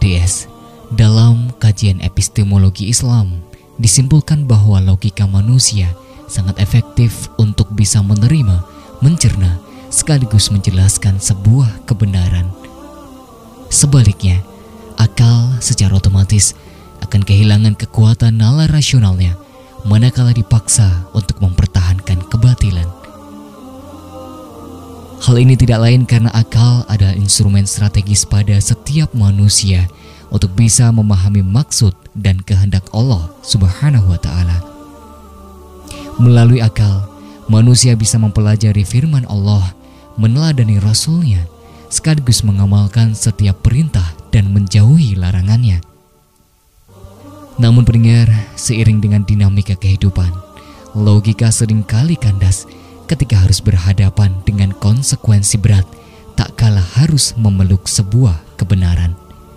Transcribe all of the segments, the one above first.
DS, dalam kajian epistemologi Islam disimpulkan bahwa logika manusia sangat efektif untuk bisa menerima, mencerna, sekaligus menjelaskan sebuah kebenaran. Sebaliknya, akal secara otomatis akan kehilangan kekuatan nalar rasionalnya manakala dipaksa untuk mempertahankan kebatilan. Hal ini tidak lain karena akal adalah instrumen strategis pada setiap manusia untuk bisa memahami maksud dan kehendak Allah Subhanahu wa Ta'ala. Melalui akal, manusia bisa mempelajari firman Allah, meneladani Rasul-Nya, sekaligus mengamalkan setiap perintah dan menjauhi larangannya. Namun pendengar, seiring dengan dinamika kehidupan, logika seringkali kandas ketika harus berhadapan dengan konsekuensi berat, tak kalah harus memeluk sebuah kebenaran.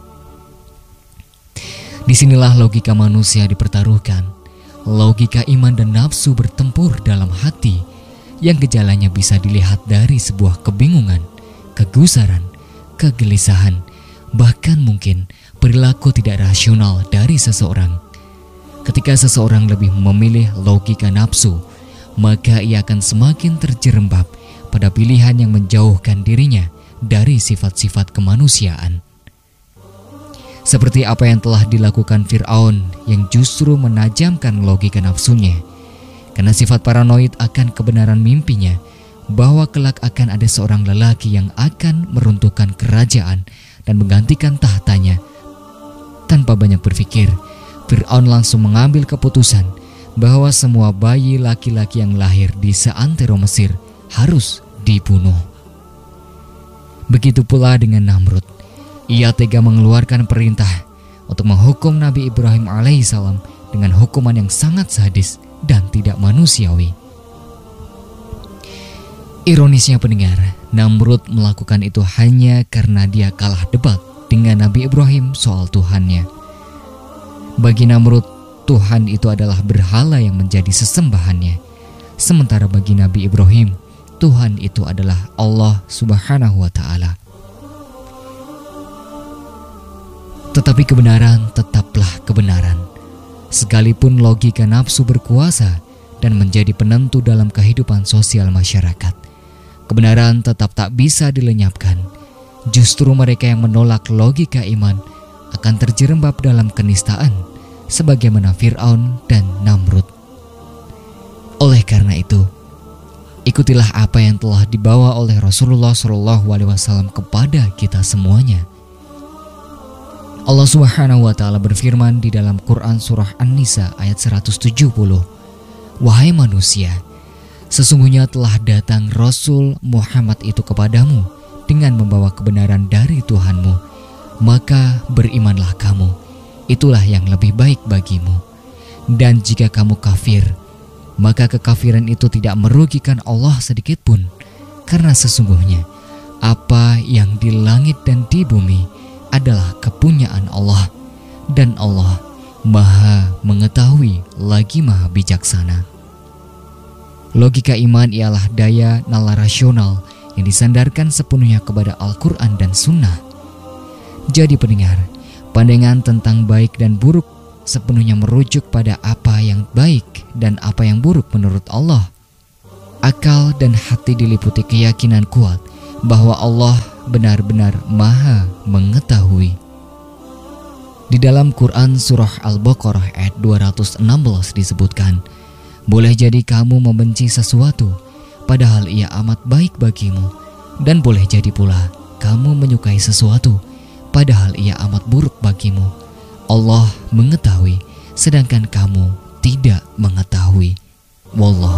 Disinilah logika manusia dipertaruhkan. Logika iman dan nafsu bertempur dalam hati yang gejalanya bisa dilihat dari sebuah kebingungan, kegusaran, kegelisahan, bahkan mungkin perilaku tidak rasional dari seseorang. Ketika seseorang lebih memilih logika nafsu, maka ia akan semakin terjerembab pada pilihan yang menjauhkan dirinya dari sifat-sifat kemanusiaan. Seperti apa yang telah dilakukan Fir'aun yang justru menajamkan logika nafsunya, karena sifat paranoid akan kebenaran mimpinya bahwa kelak akan ada seorang lelaki yang akan meruntuhkan kerajaan dan menggantikan tahtanya. Tanpa banyak berpikir, Fir'aun langsung mengambil keputusan bahwa semua bayi laki-laki yang lahir di seantero Mesir harus dibunuh. Begitu pula dengan Namrud. Ia tega mengeluarkan perintah untuk menghukum Nabi Ibrahim alaihissalam dengan hukuman yang sangat sadis dan tidak manusiawi. Ironisnya pendengar, Namrud melakukan itu hanya karena dia kalah debat dengan Nabi Ibrahim soal Tuhannya. Bagi Namrud, Tuhan itu adalah berhala yang menjadi sesembahannya. Sementara bagi Nabi Ibrahim, Tuhan itu adalah Allah Subhanahu wa Ta'ala. Tetapi kebenaran tetaplah kebenaran. Sekalipun logika nafsu berkuasa dan menjadi penentu dalam kehidupan sosial masyarakat, kebenaran tetap tak bisa dilenyapkan. Justru mereka yang menolak logika iman akan terjerembab dalam kenistaan, sebagaimana Fir'aun dan Namrud. Oleh karena itu, ikutilah apa yang telah dibawa oleh Rasulullah SAW kepada kita semuanya. Allah Subhanahu wa Ta'ala berfirman di dalam Quran surah An-Nisa ayat 170, "Wahai manusia, sesungguhnya telah datang Rasul Muhammad itu kepadamu dengan membawa kebenaran dari Tuhanmu, maka berimanlah kamu. Itulah yang lebih baik bagimu. Dan jika kamu kafir, maka kekafiran itu tidak merugikan Allah sedikit pun, karena sesungguhnya apa yang di langit dan di bumi adalah kepunyaan Allah, dan Allah Maha mengetahui lagi Maha bijaksana." Logika iman ialah daya nalar rasional yang disandarkan sepenuhnya kepada Al-Quran dan Sunnah. Jadi pendengar, pandangan tentang baik dan buruk sepenuhnya merujuk pada apa yang baik dan apa yang buruk menurut Allah. Akal dan hati diliputi keyakinan kuat bahwa Allah benar-benar Maha mengetahui. Di dalam Quran surah Al-Baqarah ayat 216 disebutkan, "Boleh jadi kamu membenci sesuatu, padahal ia amat baik bagimu, dan boleh jadi pula kamu menyukai sesuatu, padahal ia amat buruk bagimu. Allah mengetahui, sedangkan kamu tidak mengetahui. Wallahu